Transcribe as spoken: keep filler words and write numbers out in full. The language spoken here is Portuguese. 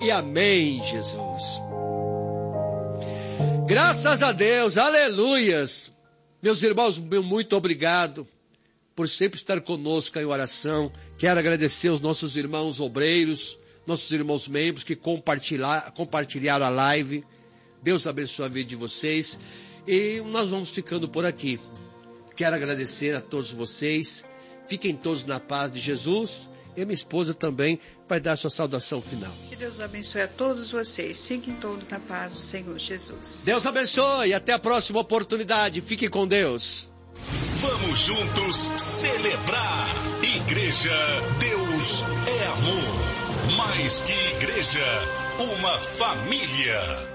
e amém, Jesus. Graças a Deus, aleluias. Meus irmãos, meu muito obrigado por sempre estar conosco em oração. Quero agradecer aos nossos irmãos obreiros, nossos irmãos membros que compartilhar, compartilharam a live. Deus abençoe a vida de vocês. E nós vamos ficando por aqui. Quero agradecer a todos vocês. Fiquem todos na paz de Jesus. E minha esposa também vai dar a sua saudação final. Que Deus abençoe a todos vocês. Fiquem todos na paz do Senhor Jesus. Deus abençoe. Até a próxima oportunidade. Fiquem com Deus. Vamos juntos celebrar. Igreja, Deus é amor. Mais que igreja, uma família.